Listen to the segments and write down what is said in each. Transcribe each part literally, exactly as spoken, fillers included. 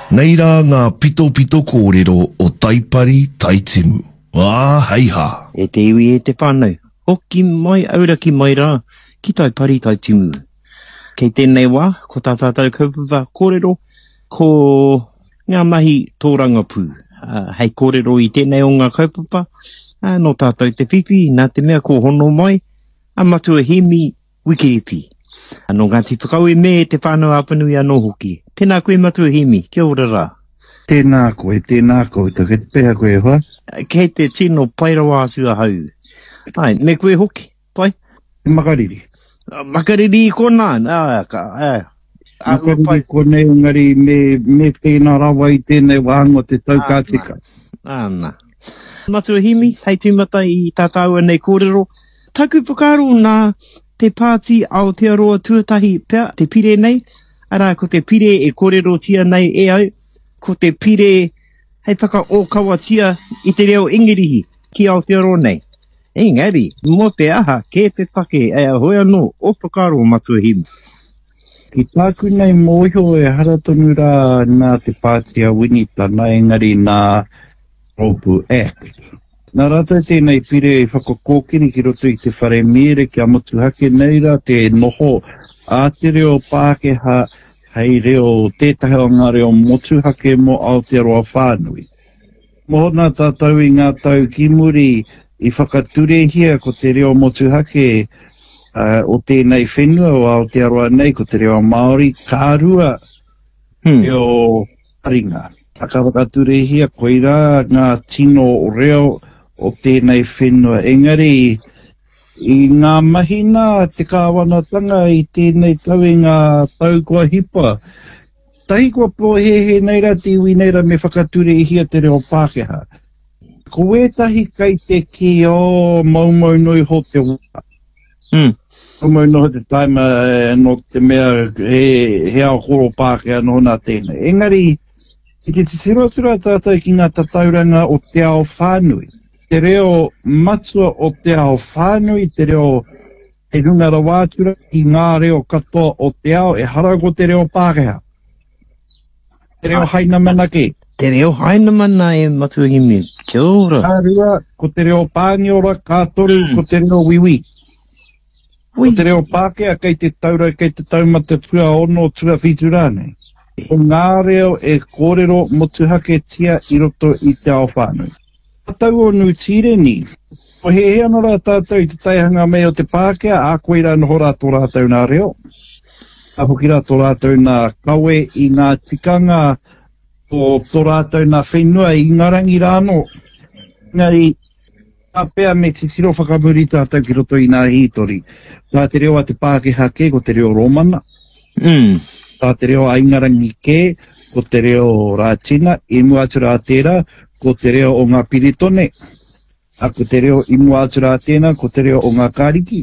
Nei rā ngā pito pito kōrero o Taipari Taitimu. Wā, hei hā. E te iwi e te whānau. Hoki mai, aura ki mai rā, ki Taipari Taitimu. Kei tēnei wā, ko tā tātou kaupapa kōrero, ko ngā mahi tōranga pū. Uh, hei kōrero i tēnei o ngā kaupapa, uh, no tātou te pipi, nā te mea ko hono mai, a matua hemi wikiripi. Anō ngāti whakau e me te whānau apanui anō hoki. Tēnā koe matua hemi, kia ora rā. Tēnā koe, tēnā koe, tā kei te pēha koe hoa. Kei te tino pairawa asua hau. Ai, me koe hoki, pai? Te makariri. Uh, makariri i kona, ah, ka, ah. Makariri kone ngari me, me tēnā rawa i tēnei wāngo te taukātika. Ah, nā. Matua hemi, hei tūmata i tātāua nei kōrero. Taku pokaro nā te pāti Aotearoa tuatahi pia, te pire nei. Arā, ko te pire e kōrero tia nei e au. Ko te pire hei whaka o kawa tia i te reo ingirihi ki Aotearoa nei. Engari, mo te aha, ke te take, e a hoi anō, o pokaro matua himi. Ki tāku nei mōhio e haratonu rā nā te pāti a Winita, nā engari nā Ropu Act. Nā rata tēnei pire i whakakōkiri ki roto i te whare mere ki a motuhake nei rā te noho a te reo Pākehā hei reo tētahi o ngā reo motuhake mo Aotearoa whānui. Mohona tātou i ngā tau ki muri i whakaturehia ko te reo motuhake uh, o tēnei whenua o Aotearoa nei ko te reo Māori kārua hmm. reo haringa. Aka whakaturehia koira ngā tino o reo o tēnei whenua. Engari, i ngā mahina te kāwanatanga i tēnei tau i ngā tau kua hipa. Tahi kua pōhehe neira te iwi neira me whakature i hia te reo Pākehā. Ko etahi kai te ki o maumau nui ho te wā. Mm. Maumau nui ho te taima e, no te mea he, he ao koro Pākehā no nā tēnei. Engari, i te tira tātou ki ngā tatauranga o te ao whānui. Te reo matua o te ao whānui, te reo e runga rawātura i ngā reo katoa o te ao, e harau te reo Pākehā. Te reo haina mana ke. Te reo haina mana e matua himi, kia ora. Ka rua, ko te reo Pāngiora, kātoru, mm. ko te reo wiwi. Ko te reo Pākehā, kei te taura, kei te taumata tua ono, tua whitu rānei. O ngā reo e kōrero motuhake tia i roto i te ao whānui. Tātau o Nutire ni, o he hea nora tātou i te taihanga mei o te Pākehā, a koe rā noho rā tō rātou nā reo. A hoki rā tō rātou nā kawe i ngā tikanga o tō rātou nā whenua i ngarangi rāno. Ngari, a pēr me te tiro whakamuri tātou ki roto i ngā hitori. Tā te reo a te Pākehā ke, ko te reo Romana. Mm. Tā te reo a Ingarangi ke, ko te reo Rātina, e muatu rā tērā, ko te reo o ngā Piritone. A ko te reo i muatu rā tēnā, ko te reo o ngā Kāriki.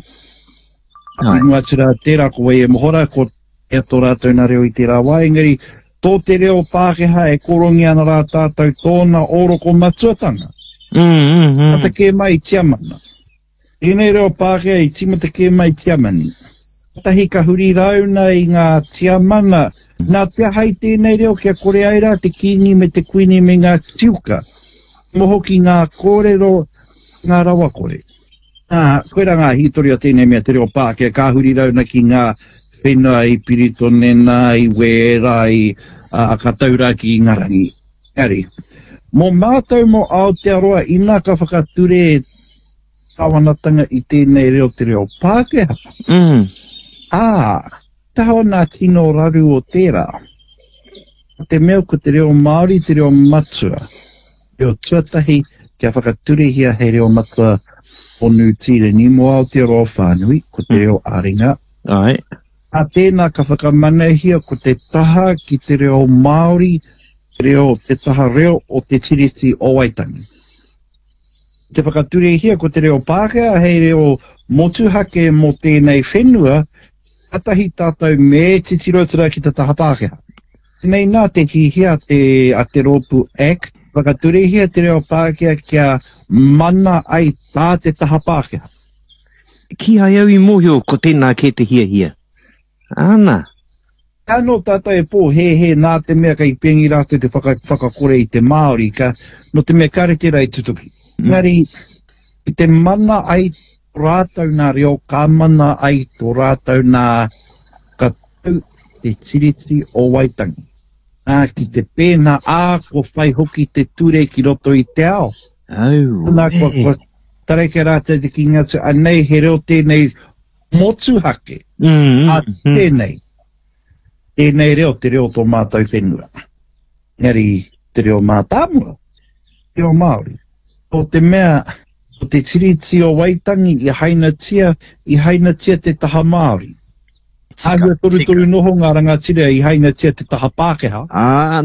A i muatu rā tērā, ko e mohora, ko e tō rātou nā reo i tērā wā. Engari, tō te reo Pākehā e korongi ana rā tātou tōna oroko matuatanga. Mm, mm, mm. Mata ke mai tiamana. Tēnei reo Pākehā i timata ke mai tiamani. Tahi ka huri rauna i ngā tiamana. Nā te hai tēnei reo kia kore aira te kingi me te kuini me ngā tiuka. Moho ki ngā kōrero ngā rawa kore. Nā, koera ngā hitori o tēnei mea te reo Pākehā ka huri rauna ki ngā whenua i Piritone nā i Wera i uh, Kataura ki Ngarangi. Ari, mō mātou mo Aotearoa ina ka whakature kawanatanga i tēnei reo te reo Pākehā. Mm. Ah, taho nā tino raru o tērā. Te mea ko te reo Māori, te reo matua. Reo tuatahi kia whakaturehia hei reo matua o Nutire ni mo Aotearoa whānui, ko te reo Aringa. Ai. A tēnā ka whakamanahia ko te taha ki te reo Māori, te reo, te taha reo o te tiriti o Waitangi. Te whakaturehia ko te reo Pākehā, hei reo motuhake mo tēnei whenua, atahi tātou me titirotura ki te taha Pākehā. Nei nā te hihia te a te Ropu Act, whakaturehia te reo Pākehā kia mana ai tā te taha Pākehā. Ki ai au i mōhio ko tēnā ke te hia hia. Ana. Ano tata e pō he he nā te mea kai pengi rātou te whaka, whakakore i te Māori, ka no te mea kare te rai tutuki. Mm. Ngari, i te mana ai rātou nā reo, ka mana ai tō rātou nā ka tau te tiritiri o Waitangi. Nā ki te pēna ā, ko whai hoki te ture ki roto i te ao. Oh, Nā ko, ko tareke rātou te ki ngatu, anei he reo tēnei motu hake, Mm, a mm, tēnei. Tēnei reo te reo tō mātou whenua. Ngari te reo mātāmua, reo Māori. O te mea, o te tiriti o Waitangi i haina tia, i haina tia te taha Māori. Āhua toru toru noho ngā rangatira i haina tia te taha Pākehā. Ah,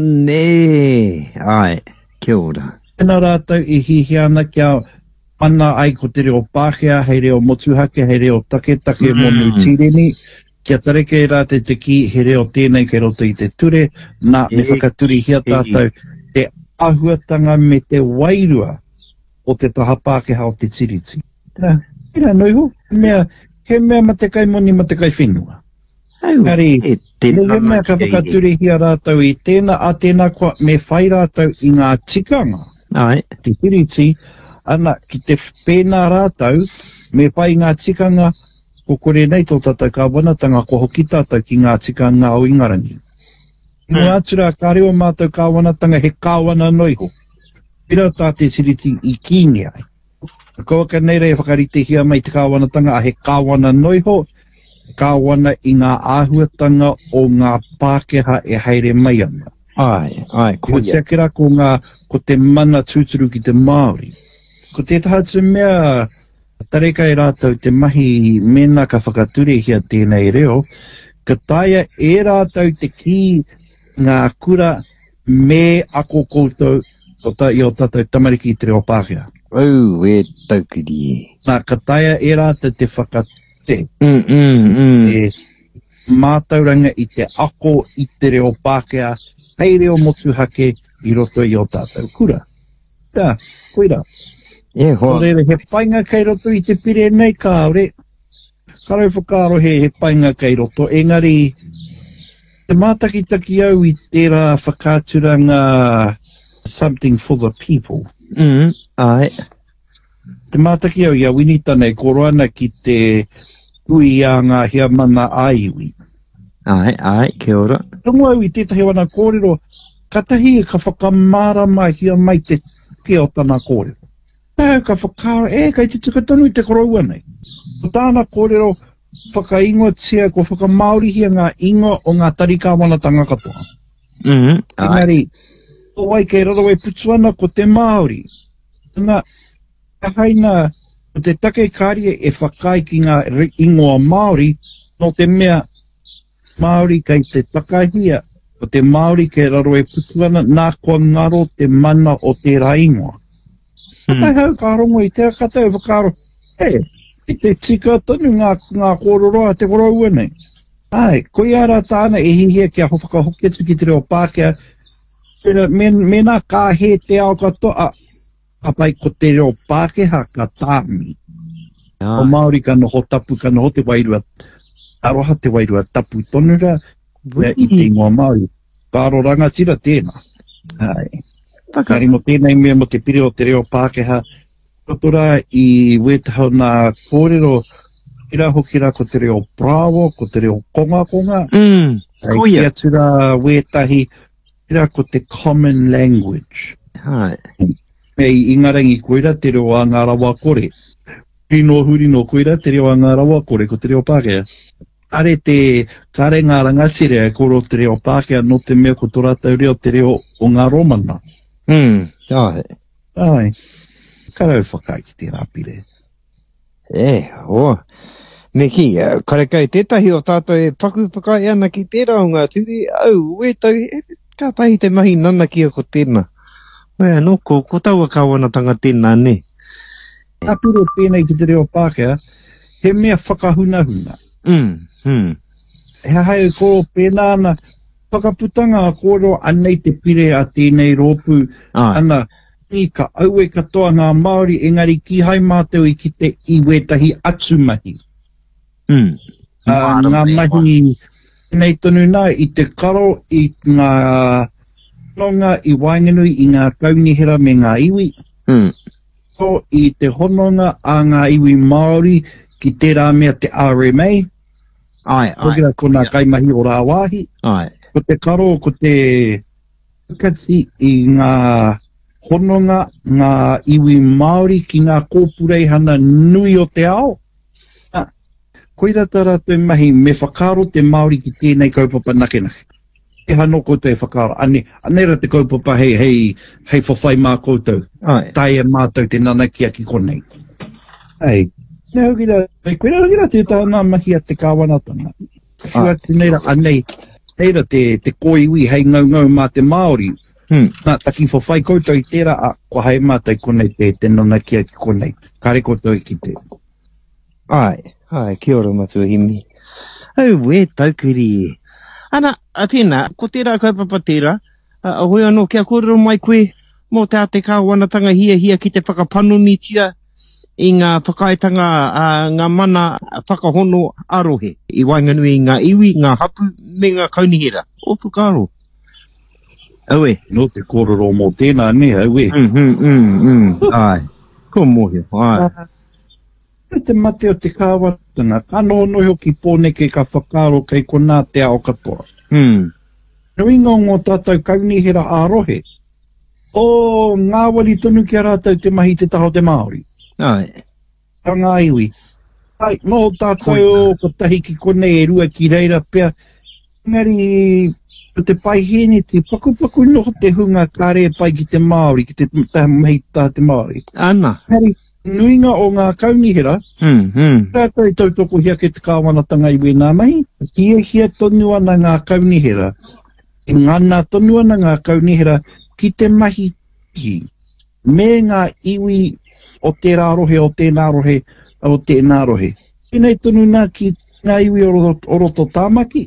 ne. Ai, kia ora. Tēnā rātou i hihi ana kia mana ai ko te reo Pākehā, hei reo motuhake, hei reo take take Mm. monu tireni. Kia tareke rā te te ki, he reo tēnei kei roto i te ture, nā me E- whakaturi hia tātou te ahuatanga me te wairua o te taha Pākehā o te tiriti. Nā, ina noiho, mea, he mea ma te kai moni ma te kai whenua. Au, Kari, e te me he mea ka nana whakaturi hia rātou i tēnā a tēnā kua me whai rātou i ngā tikanga, Ai, te tiriti, ana ki te pēnā rātou, me whai ngā tikanga, ko kore nei tō tātou kāwanatanga ko hoki tātou ki ngā tikanga o Ingarangi. Mm. Nō atura ka reo mātou kāwanatanga he kāwana noiho. Pira tā te tiriti i kīngi ai. Ko ka nei rei whakarite hia mai te kāwanatanga a he kāwana noiho, kāwana i ngā āhuatanga o ngā Pākehā e haere mai ana. ai, ai, Ko ko te akira ko ngā, ko te mana tūturu ki te Māori. Ko te tahatu mea, tareka e rātou te mahi mena ka whakature hia tēnei reo, ka taia e rātou te ki ngā kura me ako koutou o ta, i o tātou tamariki i te reo Pākehā. Au, e taukiri e. Nā, ka taia e rātou te whakate, Mm, mm, mm. e mātauranga i te ako i te reo Pākehā, hei reo motuhake i roto i o tātou kura. Tā, koira. E Ko hoa. reira, he painga kei roto i te pire nei ka aure. Ka rau whakaaro he, he painga kei roto. Engari, te mātakitaki au i tērā whakāturanga something for the people. Mm, ai, Te mātaki au ia winita nei koroana ki te ui a ngā hea mana aiwi. ai, ai, kia ora. Rongo au i tētahi wana kōrero, katahi e ka whakamara mai hia mai te ke o tana kōrero. Tāu ka whakaaro, e, kai te tukatanu i te koroua nei. Ko tāna kōrero, whakaingoa tia, ko whakamaurihia ngā ingoa o ngā tarikāwanatanga katoa. Mm, ai, Engari, o wai kei raro e putuana ko te Māori. Nā, ka haina, o te take kāria e whakai ki ngā ri- ingoa Māori, no te mea Māori kei te takahia, o te Māori kei raro e putuana, nā kua ngaro te mana o te raingoa. Mm. Kai hau ka rongo i te kata e whakaro, e, i te tika tonu ngā, ngā kōroroa te koroua nei. Ai, ko i ara tāna e hihia kia whakahoki atu ki te reo Pākehā, me, me nā ka he te ao katoa, a pai ko te reo Pākehā ka tāmi. O ai. Māori ka noho tapu, ka noho te wairua, aroha te wairua tapu tonura, ia i te ingoa Māori. Ka aro rangatira tēnā. Ai. Taka. Kari mo tēnei mea mo te pire o te reo Pākehā, rotora i wetaho nā kōrero, ira hoki rā ko te reo Prawo, ko te reo Konga Konga, Mm, ai koia. kia tura wetahi, ira ko te common language. Ai, Me i Ingarangi koira te reo a ngā rawa kore. Huri no huri no koira te reo a ngā rawa kore ko te reo Pākehā. Are te kare ngā rangatire e koro te reo Pākehā no te mea ko tō rātou reo te reo o ngā Romana. mm, ai. Ai, karau whakai ki tērā pire. E, o. Me ki, uh, kare kai tētahi o tātou e paku pakai ana ki tērā o ngā turi, au, e tau, e, ka tahi te mahi nana kia ko tēnā. Wea, no, ko, ko taua kāwanatanga tēnā, ne? Tā pire pēnei ki te reo Pākehā, he mea whakahunahuna. Mm, mm. He hae koro pēnā ana, whakaputanga a koro anei te pire a tēnei rōpu, Ai, ana, i ka aue katoa ngā Māori, engari ki hai mātou i ki te i wetahi atu mahi. mm. Uh, ngā mahi, Nei tonu nā i te karo i ngā hononga i Wainganui i ngā kaunihera me ngā iwi. Hmm. So i te hononga a ngā iwi Māori ki tērā mea te R M A. Ai, ai. Tokira ko ngā kaimahi o rā wāhi. Ai. Ko te karo, ko te tukatsi i ngā hononga, ngā iwi Māori ki ngā kōpurei hana nui o te ao. Ah, koira tā rātou mahi me whakaro te Māori ki tēnei kaupapa nake nake. E hanoko te whakaro. Ane, anera te kaupapa hei, hei, hei whawhai mā koutou. Ai. Tai e mātou te nanakia ki konei. Hei. Nē hoki rā, koira hoki rā te tāna mahi a te kāwanatanga. Kua te neira, anei, neira te, te koiwi hei ngau ngau mā te Māori. Hmm. Nā, taki whawhai koutou i tērā, a, ko hei mātai konei te, te nanakia ki konei. Kare koutou i ki te. Ai, ai, kia ora matua himi. Au, we taukiri e. Ana, a tēnā, ko tērā kaupapa tērā, a, a hoi anō kia kōrero mai koe, mō te ate kāwanatanga hia hia ki te whakapanunitia, i ngā whakaetanga a ngā mana whakahono arohe, i Wainganui i ngā iwi, ngā hapu, me ngā kaunihera. O whakaro. Aue. No te kōrero mō tēnā ne, aue. Mm, mm, mm, mm. Ai. Ko mōhio, ai. Uh, te mate o te kāwatanga, kano no hoki pōneke ka whakaro kei ko nā te ao katoa. Hmm. Nui ngā ngō tātou kaunihera ārohe. O ngā wali tonu ki a rātou te mahi te taho te Māori. Ai. Tā ngā iwi. Ai, mō tātou o ko tahi ki konei e rua ki reira pia. Ngari, o te paihene te pakupaku noho te hunga kāre pai ki te Māori, ki te taha mahi tā te Māori. Ana. Ngari, nuinga o ngā kaunihera, Hmm, hmm. tātou i tautoko hia ke te kāwanatanga iwi nā mahi. Hia hia tonu ana ngā kaunihera. I ngana tonu ana ngā kaunihera ki te mahi ki. Me ngā iwi o tērā rohe, o tēnā rohe, o tēnā rohe. Tēnei tonu nā ki ngā iwi o roto, o roto tāmaki.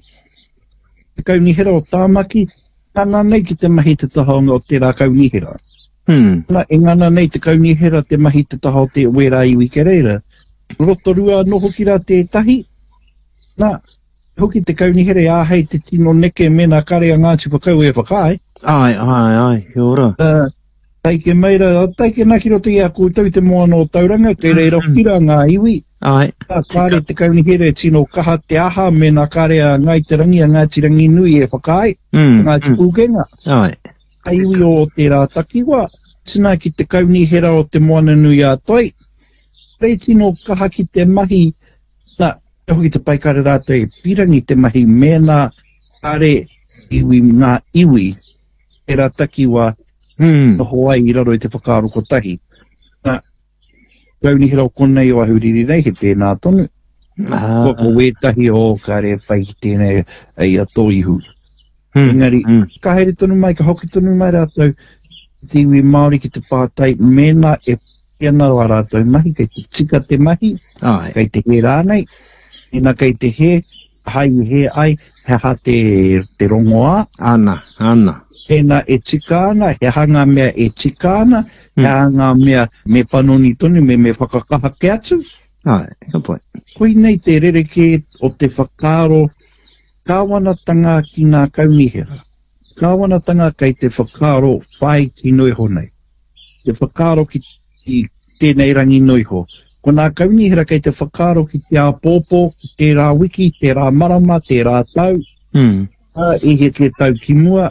Te kaunihera o tāmaki, ngana nei ki te mahi te tahaonga o tērā kaunihera. Hmm. Nā, e ngana nei te kaunihera te mahi te taha o te wera iwi ke reira. Roto rua noho ki rā te tahi. Nā, hoki te kaunihera e āhei te tino neke mena kare a ngāti whakau e whakai. Ai, ai, ai, kia ora. Uh, Taike meira, taike naki roto i a koutou te moana o tauranga, kei reira o kira ngā iwi. Ai. Tā kāre te kaunihera e tino kaha te aha me nā kāre a ngai te rangi a Ngāti Rangi Nui e whakai, Mm, Ngāti mm. Pūkenga. Ai. A iwi o tērā takiwa, tina ki te kaunihera o te moana nui a toi. Rei tino kaha ki te mahi, nā, e hoki te paikare rātou e pirangi te mahi mena kāre iwi ngā iwi, tērā takiwa, Hmm. na hoa i raro i te whakaaro ko tahi. Nā, kaunihera o konei o ahuriri nei he tēnā tonu. Ah. Ko ko wētahi o kare whai ki tēnei ei a tōihu. Hmm. Engari, Hmm. ka haere tonu mai, ka hoki tonu mai rātou, te iwi Māori ki te pātai, mena e piana o rātou mahi, kei te tika te mahi, Ai. kei te he rānei, ina kei te he, hai he ai, he ha te, te rongoa, Ana, ana. Hena e tika ana, he hanga mea e tika ana, he hanga mea me panoni tonu, me me whakakaha ke atu. Ai, ka pai. Koi nei te rereke o te whakaaro, kāwanatanga ki ngā kaunihera. Kāwanatanga kei te whakaaro whai ki noiho nei. Te whakaaro ki, ki tēnei rangi noiho. Ko ngā kaunihera kei te whakaaro ki te āpōpō, ki te rā wiki, te rā marama, te rā tau. Hmm. Uh, e he te tau ki mua.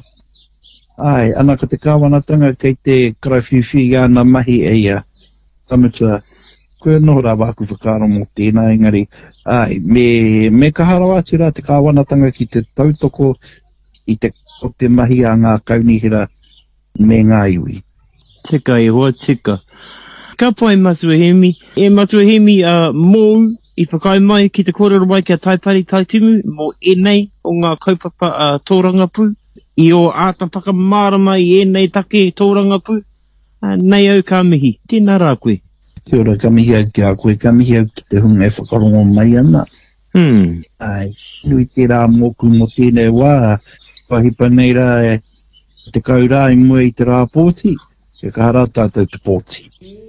Ai, ana ko te kāwanatanga kei te karawhiwhi i ana mahi e ia. Tamutua, koe noho rā wāku whakaaro mō tēnā engari. Ai, me, me ka harawa atu rā te kāwanatanga ki te tautoko i te, o te mahi a ngā kaunihera me ngā iwi. Tika e hoa, tika. Ka pai Matuahemi. E Matuahemi uh, mōu i whakai mai ki te kōrero mai kia taipari taitimu mō enei o ngā kaupapa uh, tōrangapū. I o āta whakamārama i enei take tōrangapū. Uh, nei au ka mihi. Tēnā rā koe. Kia ora, ka mihi au ki a koe, ka mihi au ki te hunga e whakarongo mai ana. Hmm. Ai, nui te rā mōku mo tēnei wā, wahipa nei rā e te kaurā i mua i te rā pōti, e ka hara tātou te pōti.